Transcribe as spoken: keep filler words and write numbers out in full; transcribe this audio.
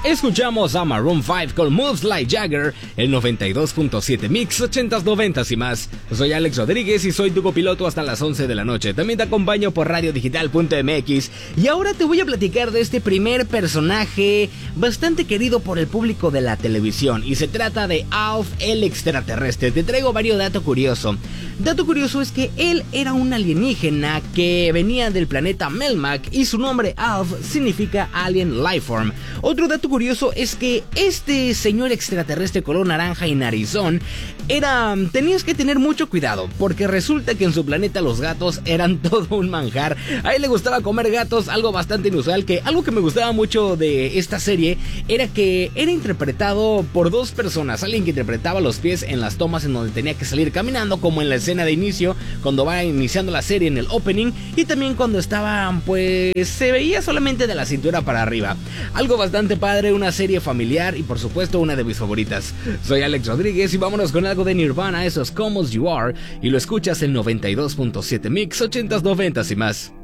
Escuchamos a Maroon cinco con Moves Like Jagger, el noventa y dos punto siete Mix, ochentas, noventas y más. Soy Alex Rodríguez y soy tu copiloto hasta las once de la noche. También te acompaño por radio digital punto m x. Y ahora te voy a platicar de este primer personaje bastante querido por el público de la televisión. Y se trata de Alf el extraterrestre. Te traigo varios datos curiosos. Dato curioso es que él era un alienígena que venía del planeta Melmac y su nombre Alf significa Alien Lifeform. Otro dato curioso es que este señor extraterrestre color naranja y narizón era... tenías que tener mucho cuidado porque resulta que en su planeta los gatos eran todo un manjar. A él le gustaba comer gatos, algo bastante inusual. Que algo que me gustaba mucho de esta serie era que era interpretado por dos personas. Alguien que interpretaba los pies en las tomas en donde tenía que salir caminando, como en la escena de inicio cuando va iniciando la serie en el opening, y también cuando estaba, pues se veía solamente de la cintura para arriba. Algo bastante padre, una serie familiar y por supuesto una de mis favoritas. Soy Alex Rodríguez y vámonos con algo de Nirvana, eso es Come As You Are, y lo escuchas en noventa y dos punto siete Mix, ochentas, noventas y más.